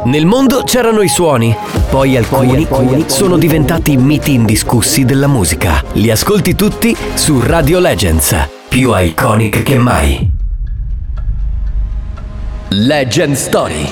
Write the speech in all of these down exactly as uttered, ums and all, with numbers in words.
Nel mondo c'erano i suoni, poi alcuni, poi alcuni sono diventati miti indiscussi della musica. Li ascolti tutti su Radio Legends, più iconic che mai. Legend Story.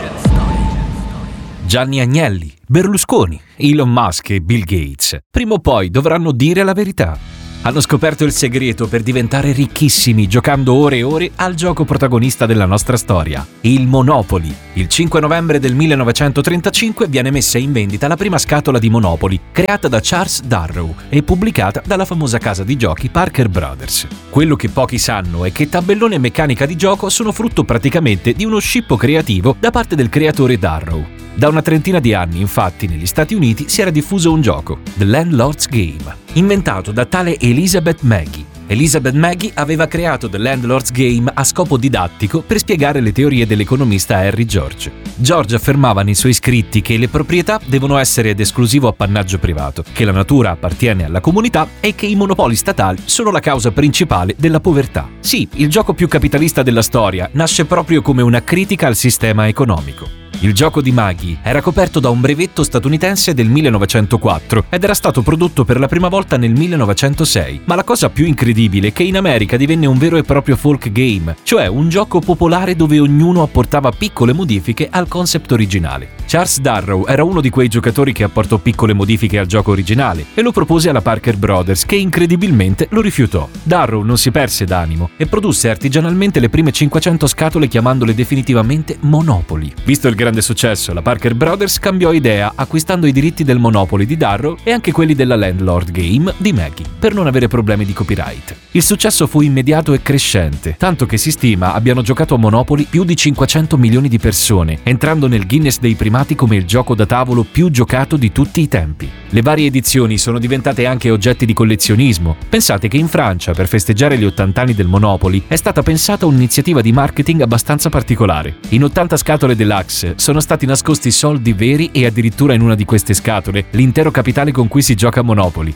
Gianni Agnelli, Berlusconi, Elon Musk e Bill Gates prima o poi dovranno dire la verità. Hanno scoperto il segreto per diventare ricchissimi giocando ore e ore al gioco protagonista della nostra storia, il Monopoly. Il cinque novembre del millenovecentotrentacinque viene messa in vendita la prima scatola di Monopoly, creata da Charles Darrow e pubblicata dalla famosa casa di giochi Parker Brothers. Quello che pochi sanno è che tabellone e meccanica di gioco sono frutto praticamente di uno scippo creativo da parte del creatore Darrow. Da una trentina di anni, infatti, negli Stati Uniti si era diffuso un gioco, The Landlord's Game, inventato da tale Elizabeth Magie. Elizabeth Magie aveva creato The Landlord's Game a scopo didattico per spiegare le teorie dell'economista Henry George. George affermava nei suoi scritti che le proprietà devono essere ad esclusivo appannaggio privato, che la natura appartiene alla comunità e che i monopoli statali sono la causa principale della povertà. Sì, il gioco più capitalista della storia nasce proprio come una critica al sistema economico. Il gioco di Magie era coperto da un brevetto statunitense del millenovecentoquattro ed era stato prodotto per la prima volta nel millenovecentosei, ma la cosa più incredibile è che in America divenne un vero e proprio folk game, cioè un gioco popolare dove ognuno apportava piccole modifiche al concept originale. Charles Darrow era uno di quei giocatori che apportò piccole modifiche al gioco originale e lo propose alla Parker Brothers, che incredibilmente lo rifiutò. Darrow non si perse d'animo e produsse artigianalmente le prime cinquecento scatole chiamandole definitivamente Monopoly. Visto il grande successo, la Parker Brothers cambiò idea acquistando i diritti del Monopoly di Darrow e anche quelli della Landlord Game di Magie, per non avere problemi di copyright. Il successo fu immediato e crescente, tanto che si stima abbiano giocato a Monopoly più di cinquecento milioni di persone, entrando nel Guinness dei primati come il gioco da tavolo più giocato di tutti i tempi. Le varie edizioni sono diventate anche oggetti di collezionismo. Pensate che in Francia, per festeggiare gli ottanta anni del Monopoly, è stata pensata un'iniziativa di marketing abbastanza particolare. In ottanta scatole deluxe sono stati nascosti soldi veri e addirittura in una di queste scatole l'intero capitale con cui si gioca a Monopoly,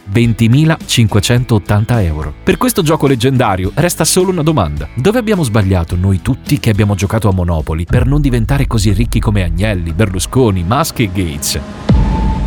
ventimilacinquecentottanta euro. Per questo gioco leggendario resta solo una domanda: dove abbiamo sbagliato noi tutti che abbiamo giocato a Monopoly per non diventare così ricchi come Agnelli, Berlusconi, Musk e Gates?